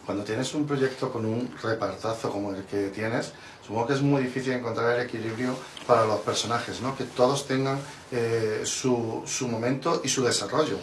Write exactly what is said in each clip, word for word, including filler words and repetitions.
cuando tienes un proyecto con un repartazo como el que tienes, supongo que es muy difícil encontrar el equilibrio para los personajes, ¿no? Que todos tengan eh, su, su momento y su desarrollo.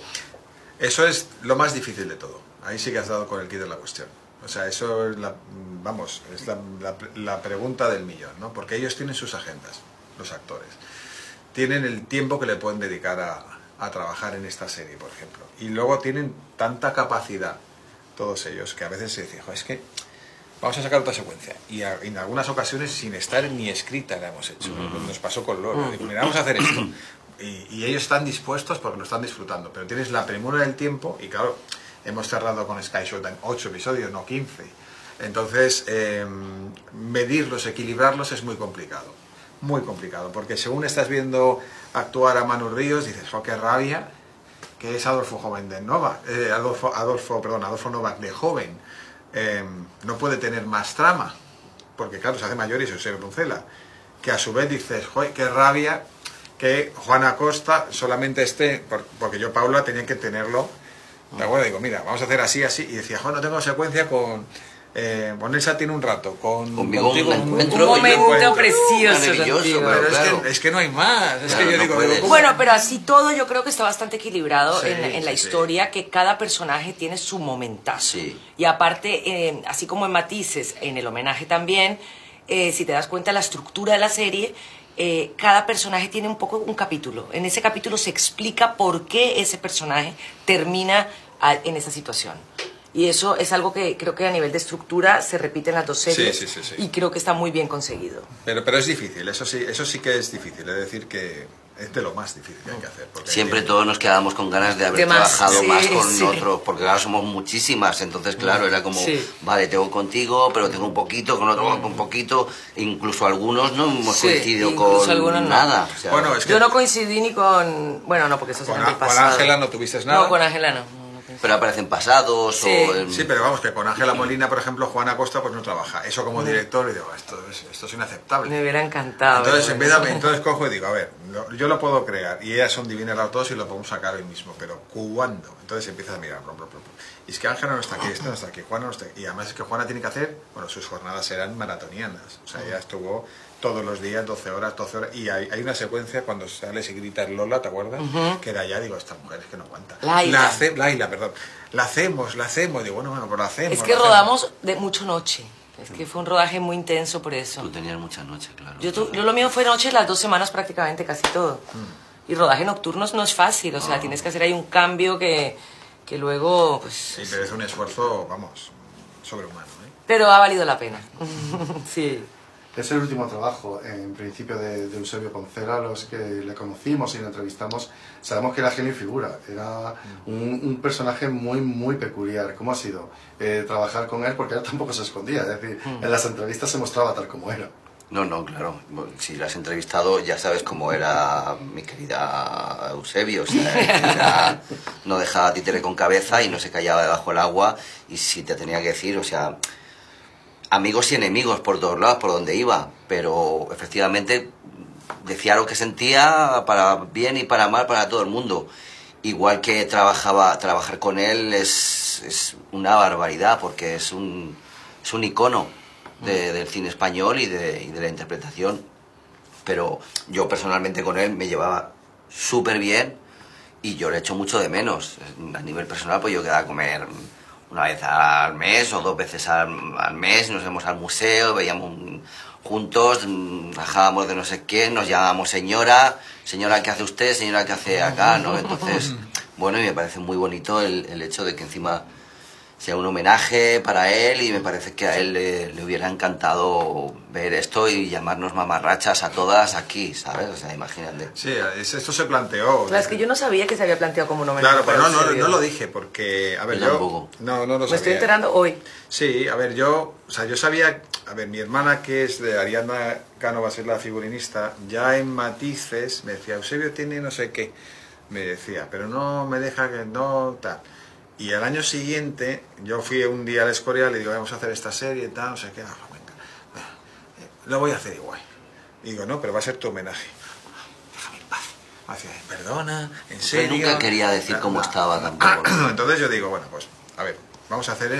Eso es lo más difícil de todo. Ahí sí que has dado con el quid de la cuestión. O sea, eso es la, vamos, es la, la, la pregunta del millón, ¿no? Porque ellos tienen sus agendas, los actores. Tienen el tiempo que le pueden dedicar a, a trabajar en esta serie, por ejemplo. Y luego tienen tanta capacidad, todos ellos, que a veces se dice, es que vamos a sacar otra secuencia. Y a, en algunas ocasiones, sin estar ni escrita, la hemos hecho. Mm. Nos pasó con Lola. Digo, mira, vamos a hacer esto. Y, y ellos están dispuestos porque lo están disfrutando. Pero tienes la premura del tiempo y, claro, hemos cerrado con Sky Showtime ocho episodios, no quince. Entonces, eh, medirlos, equilibrarlos es muy complicado. Muy complicado. Porque según estás viendo actuar a Manu Ríos, dices, oh, qué rabia, que es Adolfo Joven de Nova, eh, Adolfo, Adolfo, perdón, Adolfo Novak de joven. Eh, no puede tener más trama. Porque, claro, se hace mayor y se observa Puncela. Que a su vez dices, joder, qué rabia que Juan Acosta solamente esté, porque yo, Paula, tenía que tenerlo. ¿De acuerdo? Digo, mira, vamos a hacer así, así. Y decía, Juan, no tengo secuencia con... Eh, con Elsa tiene un rato, con, conmigo contigo un, un, encuentro, un momento encuentro. precioso, maravilloso, contigo. Pero claro. es, que, es que no hay más. Es Claro, que yo no digo, puedes. ¿cómo? Bueno, pero así todo yo creo que está bastante equilibrado Sí, en, en la sí, historia, que cada personaje tiene su momentazo. Sí. Y aparte, eh, así como en Matices, en el homenaje también, eh, si te das cuenta la estructura de la serie, eh, cada personaje tiene un poco un capítulo. En ese capítulo se explica por qué ese personaje termina a, en esa situación. Y eso es algo que creo que a nivel de estructura se repite en las dos series. Sí, sí, sí, sí. Y creo que está muy bien conseguido. Pero, pero es difícil, eso sí, eso sí que es difícil. Es decir, que es de lo más difícil que hay que hacer. Siempre hay... todos nos quedamos con ganas de haber de más, trabajado sí, más con sí. otros, porque ahora somos muchísimas, entonces claro, era como, sí. vale, tengo contigo, pero tengo un poquito, con otro un poquito, incluso algunos no hemos Sí, coincidido con algunos no. nada. O sea, Bueno, es que Yo no coincidí ni con... Bueno, no, porque eso con, será a, el con pasado. Ángela no tuviste nada. No, con Ángela no. pero aparecen pasados Sí. o... en- Sí, pero vamos, que con Ángela Molina, por ejemplo, Juan Acosta pues no trabaja. Eso como director, y digo, esto es, esto es inaceptable. Me hubiera encantado. Entonces, pero en vez de, bueno. entonces cojo y digo, a ver, lo- yo lo puedo crear, y ellas son divinas las dos y lo podemos sacar hoy mismo, pero ¿cuándo? Entonces empiezas a mirar, bla, bla, bla, bla. Y es que Ángela no está aquí, esta no está aquí, Juana no está aquí. Y además es que Juana tiene que hacer, bueno, sus jornadas serán maratonianas. O sea, ella estuvo todos los días, doce horas, doce horas. Y hay, hay una secuencia cuando sales y gritas Lola, ¿te acuerdas? Uh-huh. Que era ya, digo, esta mujer es que no aguanta. Laila. La hace, Laila, perdón. La hacemos, la hacemos. Digo, bueno, bueno, pues la hacemos. Es que la rodamos de mucho noche. Es que fue un rodaje muy intenso por eso. Tú tenías mucha noche, claro. Yo, tu, yo lo mío fue noche las dos semanas prácticamente, casi todo. Mm. Y rodaje nocturnos no es fácil, o sea, No. tienes que hacer ahí un cambio que, que luego, pues... Sí, pero es un esfuerzo, vamos, sobrehumano, ¿eh? Pero ha valido la pena. Sí. Es el último trabajo, en principio, de, de Eusebio Poncela. Los que le conocimos y le entrevistamos sabemos que era genio y figura. Era un, un personaje muy, muy peculiar. ¿Cómo ha sido eh, trabajar con él? Porque él tampoco se escondía. Es decir, en las entrevistas se mostraba tal como era. No, no, claro. Si la has entrevistado ya sabes cómo era mi querida Eusebio. O sea, era, no dejaba títere con cabeza y no se callaba debajo del agua. Y si te tenía que decir, o sea... amigos y enemigos por todos lados, por donde iba, pero efectivamente decía lo que sentía para bien y para mal para todo el mundo. Igual que trabajaba, trabajar con él es, es una barbaridad, porque es un, es un icono de, del cine español y de, y de la interpretación. Pero yo personalmente con él me llevaba súper bien y yo le echo mucho de menos. A nivel personal, pues yo quedaba a comer una vez al mes o dos veces al, al mes, nos íbamos al museo, veíamos un, juntos, bajábamos de no sé qué, nos llamábamos señora, señora, ¿qué hace usted? Señora, ¿qué hace acá? ¿No? Entonces, bueno, y me parece muy bonito el, el hecho de que encima sea un homenaje para él, y me parece que a él le, le hubiera encantado ver esto y llamarnos mamarrachas a todas aquí, ¿sabes? O sea, imagínate. Sí, esto se planteó. Claro, es que yo no sabía que se había planteado como un homenaje. Claro, pero no, no, serio. no lo dije porque, a ver, Yo yo... tampoco. No, no lo Me sabía. estoy enterando hoy. Sí, a ver, yo, o sea, yo sabía, a ver, mi hermana, que es de Ariadna Cano, va a ser la figurinista, ya en Matices me decía, Eusebio tiene no sé qué, me decía, pero no me deja que no, tal. Y al año siguiente, yo fui un día al Escorial y le digo, vamos a hacer esta serie y tal, no sé qué, ah, venga, venga, lo voy a hacer igual. Y digo, no, pero va a ser tu homenaje. Déjame en paz. Hacia, perdona, en serio. Yo nunca quería decir cómo estaba tampoco. Entonces yo digo, bueno, pues, a ver, vamos a hacer esto.